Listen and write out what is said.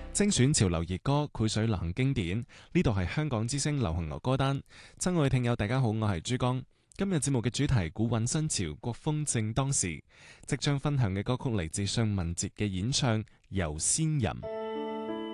精選潮流熱歌，繪水流行經典。呢度係香港之聲流行樂歌單。親愛嘅聽友，大家好，我係珠江。今日節目嘅主題古韻新潮，國風正當時。即將分享嘅歌曲嚟自尚雯婕嘅演唱《遊仙人》。